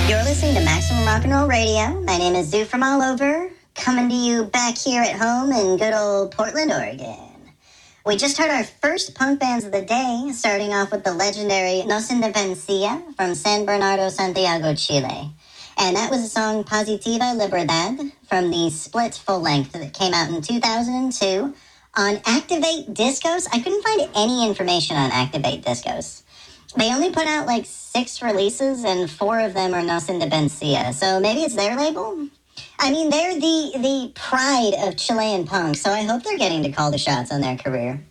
You're listening to Maximum Rock and Roll Radio. My name is Zoo from all over, coming to you back here at home in good old Portland, Oregon. We just heard our first punk bands of the day, starting off with the legendary Nos Independencia from San Bernardo, Santiago, Chile. And that was the song Positiva Liberdad from the split full length that came out in 2002 on Activate Discos. I couldn't find any information on Activate Discos. They only put out like 6 releases, and 4 of them are Nos Independencia. So maybe it's their label? I mean, they're the pride of Chilean punk, so I hope they're getting to call the shots on their career.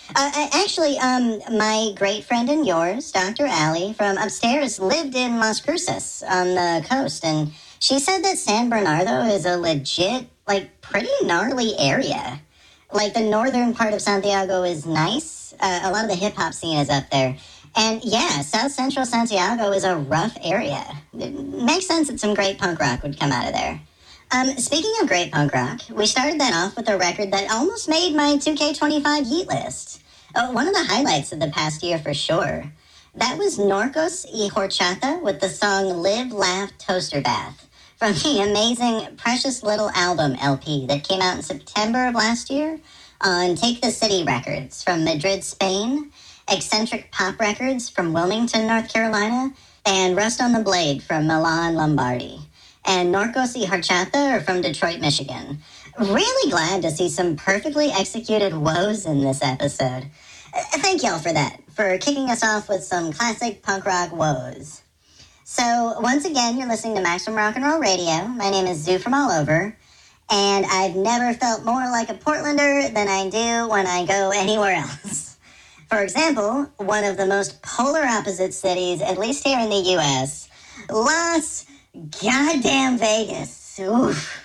My great friend and yours, Dr. Allie from upstairs, lived in Las Cruces on the coast, and she said that San Bernardo is a legit, like, pretty gnarly area. Like, the northern part of Santiago is nice. A lot of the hip-hop scene is up there. And yeah, South Central Santiago is a rough area. It makes sense that some great punk rock would come out of there. Speaking of great punk rock, we started that off with a record that almost made my 2K25 Yeet list. One of the highlights of the past year for sure. That was Norcos y Horchata with the song Live, Laugh, Toaster Bath from the amazing Precious Little Album LP that came out in September of last year on Take the City Records from Madrid, Spain, Eccentric Pop Records from Wilmington, North Carolina, and Rust on the Blade from Milan, Lombardy. And Norcos y Horchata are from Detroit, Michigan. Really glad to see some perfectly executed woes in this episode. Thank y'all for that, for kicking us off with some classic punk rock woes. So, once again, you're listening to Maximum Rock and Roll Radio. My name is Zoo from all over, and I've never felt more like a Portlander than I do when I go anywhere else. For example, one of the most polar opposite cities, at least here in the U.S., Las goddamn Vegas. Oof.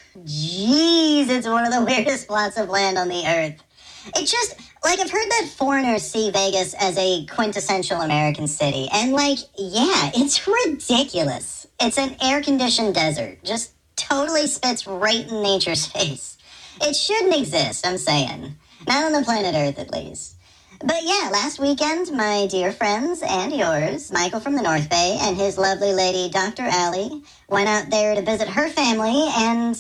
Jeez, it's one of the weirdest plots of land on the earth. It just, like, I've heard that foreigners see Vegas as a quintessential American city. And, like, yeah, it's ridiculous. It's an air-conditioned desert. Just totally spits right in nature's face. It shouldn't exist, I'm saying. Not on the planet Earth, at least. But yeah, last weekend, my dear friends and yours, Michael from the North Bay and his lovely lady, Dr. Allie, went out there to visit her family, and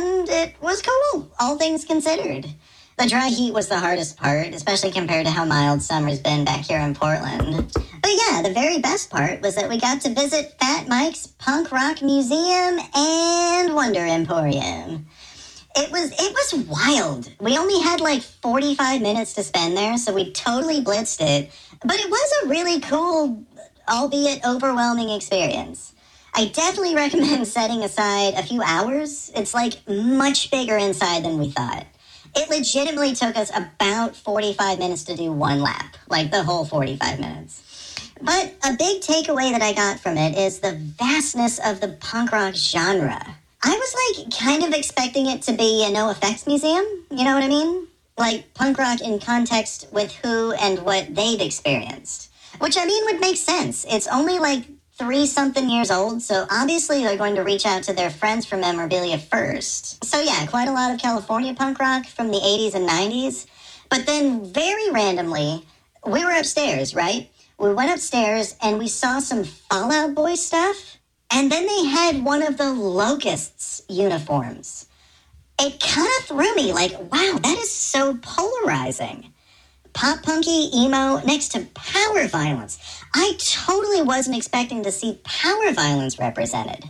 it was cool, all things considered. The dry heat was the hardest part, especially compared to how mild summer's been back here in Portland. But yeah, the very best part was that we got to visit Fat Mike's Punk Rock Museum and Wonder Emporium. It was wild. We only had like 45 minutes to spend there, so we totally blitzed it. But it was a really cool, albeit overwhelming experience. I definitely recommend setting aside a few hours. It's like much bigger inside than we thought. It legitimately took us about 45 minutes to do one lap, like the whole 45 minutes. But a big takeaway that I got from it is the vastness of the punk rock genre. I was, like, kind of expecting it to be a NoFX museum, you know what I mean? Like, punk rock in context with who and what they've experienced. Which, I mean, would make sense. It's only, like, 3-something years old, so obviously they're going to reach out to their friends for memorabilia first. So, yeah, quite a lot of California punk rock from the 80s and 90s. But then, very randomly, we were upstairs, right? We went upstairs and we saw some Fall Out Boy stuff. And then they had one of the Locusts uniforms. It kind of threw me, like, wow, that is so polarizing. Pop punky, emo, next to power violence. I totally wasn't expecting to see power violence represented.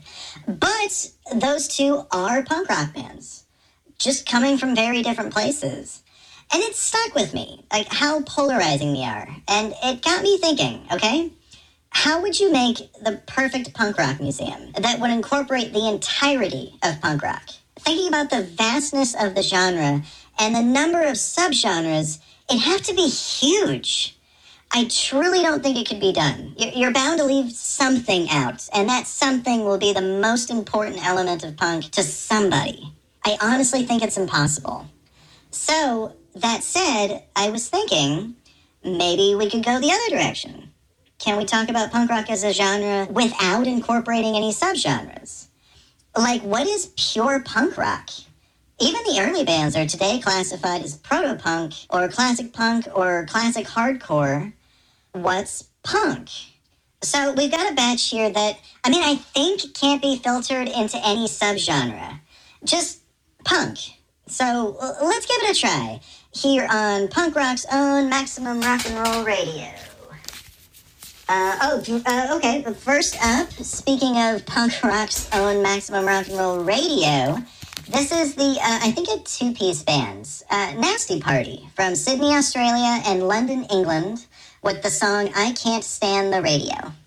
But those two are punk rock bands, just coming from very different places. And it stuck with me, like how polarizing they are. And it got me thinking, okay? How would you make the perfect punk rock museum that would incorporate the entirety of punk rock? Thinking about the vastness of the genre and the number of subgenres, it'd have to be huge. I truly don't think it could be done. You're bound to leave something out, and that something will be the most important element of punk to somebody. I honestly think it's impossible. So, that said, I was thinking, maybe we could go the other direction. Can we talk about punk rock as a genre without incorporating any subgenres? Like, what is pure punk rock? Even the early bands are today classified as proto-punk or classic hardcore. What's punk? So we've got a batch here that, I mean, I think can't be filtered into any subgenre. Just punk. So let's give it a try here on punk rock's own Maximum Rock and Roll Radio. Okay. First up, speaking of punk rock's own Maximum Rock and Roll Radio, this is the, I think, a two-piece band, Nasty Party, from Sydney, Australia, and London, England, with the song I Can't Stand the Radio.